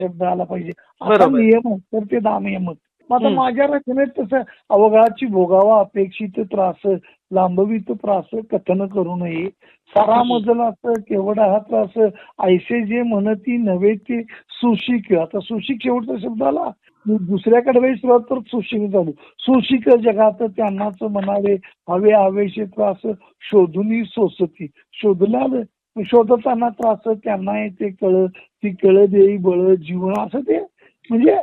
शब्द आला पाहिजे. आता बरोबर. नियम तर ते दानियम. मग आता हं. माझ्या रचनेत तसं अवघाची भोगावा अपेक्षित त्रास लांबवित प्रास कथन करू नये. सारा मजल असं केवढा हा त्रास ऐसे जे म्हणती नव्हे ते सुशिक. आता सुशिक शेवटचा शब्द आला. दुसऱ्याकडे वेळी सुरुवात तर सुशिक झालो. सुशिक जगात त्यांनाच म्हणावे हवे हवेशी त्रास शोधून सोसती. शोधला शोधताना त्रास त्यांना येते कळ ती कळ देई बळ जीवन असं ते म्हणजे